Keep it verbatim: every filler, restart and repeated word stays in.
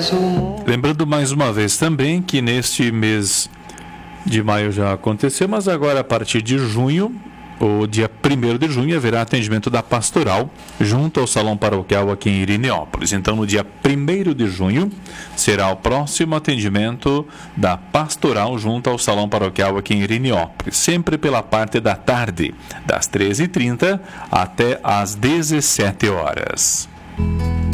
Lembrando mais uma vez também que neste mês de maio já aconteceu, mas agora a partir de junho, o dia primeiro de junho, haverá atendimento da Pastoral junto ao Salão Paroquial aqui em Irineópolis. Então, no dia primeiro de junho, será o próximo atendimento da Pastoral junto ao Salão Paroquial aqui em Irineópolis, sempre pela parte da tarde, das treze e trinta até às dezessete horas.